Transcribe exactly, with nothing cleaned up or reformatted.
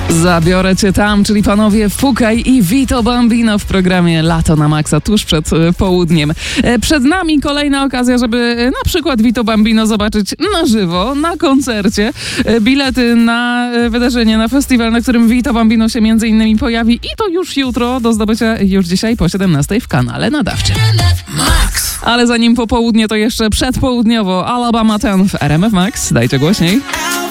Zabiorę cię tam, czyli panowie Fukaj i Vito Bambino w programie Lato na Maxa tuż przed e, południem. E, przed nami kolejna okazja, żeby e, na przykład Vito Bambino zobaczyć na żywo, na koncercie. E, bilety na e, wydarzenie, na festiwal, na którym Vito Bambino się między innymi pojawi i to już jutro, do zdobycia już dzisiaj po siedemnastej w kanale nadawczym. Max. Ale zanim popołudnie, to jeszcze przedpołudniowo Alabama ten w R M F Max. Dajcie głośniej.